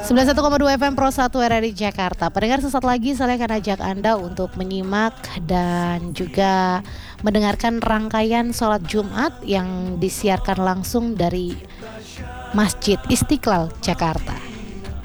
91,2 FM Pro 1 RRI Jakarta. Pendengar, sesaat lagi saya akan ajak Anda untuk menyimak dan juga mendengarkan rangkaian sholat Jumat yang disiarkan langsung dari Masjid Istiqlal Jakarta.